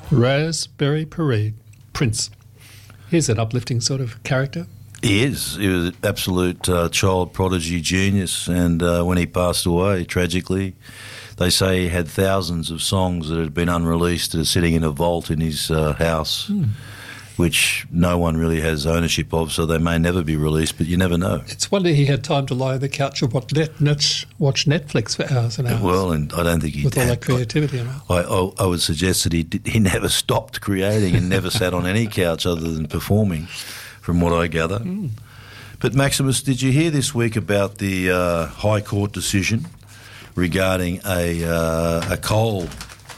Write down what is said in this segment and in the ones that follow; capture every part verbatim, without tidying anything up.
Raspberry Parade, Prince. He's an uplifting sort of character. He is. He was an absolute uh, child prodigy genius, and uh, when he passed away, tragically, they say he had thousands of songs that had been unreleased that are sitting in a vault in his uh, house, mm. which no one really has ownership of, so they may never be released, but you never know. It's wonder he had time to lie on the couch and watch, net, net, watch Netflix for hours and hours. Well, and I don't think he with had. all that creativity. I, I, I, I would suggest that he did, he never stopped creating and never sat on any couch other than performing, from what I gather. Mm. But Maximus, did you hear this week about the uh, High Court decision regarding a uh, a coal,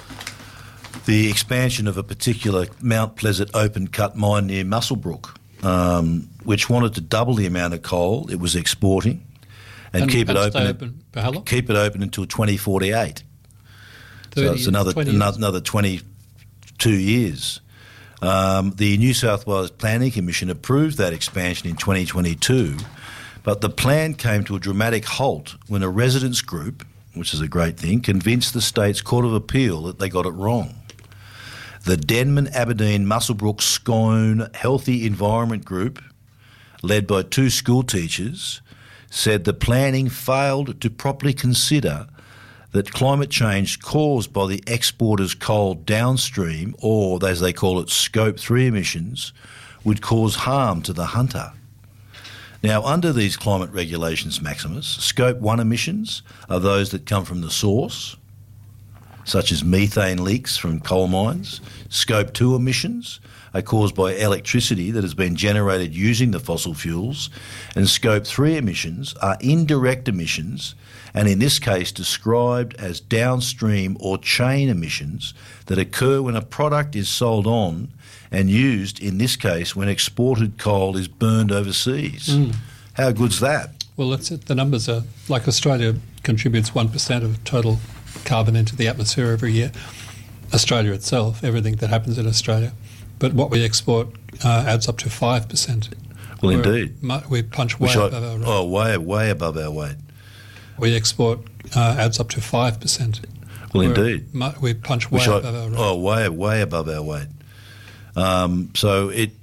the expansion of a particular Mount Pleasant open cut mine near Muswellbrook, um, which wanted to double the amount of coal it was exporting and, and keep it open, open for how long? Keep it open until twenty forty-eight. So it's another another twenty-two years. Um, the New South Wales Planning Commission approved that expansion in twenty twenty-two, but the plan came to a dramatic halt when a residents group, which is a great thing, convinced the State's Court of Appeal that they got it wrong. The Denman Aberdeen Muswellbrook Scone Healthy Environment Group, led by two school teachers, said the planning failed to properly consider that climate change caused by the exporter's coal downstream, or as they call it, Scope three emissions, would cause harm to the hunter. Now, under these climate regulations, Maximus, Scope one emissions are those that come from the source, such as methane leaks from coal mines. Scope two emissions are caused by electricity that has been generated using the fossil fuels. And Scope three emissions are indirect emissions, and in this case described as downstream or chain emissions that occur when a product is sold on and used, in this case, when exported coal is burned overseas. Mm. How good's that? Well, that's it. The numbers are, like Australia contributes one percent of total carbon into the atmosphere every year. Australia itself, everything that happens in Australia. But what we export uh, adds up to five percent. Well, We're, indeed. We punch way Which above I, our rate. Oh, way, way above our weight. We export uh, adds up to five percent. Well, We're, indeed. We punch way Which above I, our rate. Oh, way, way above our weight. Um, so it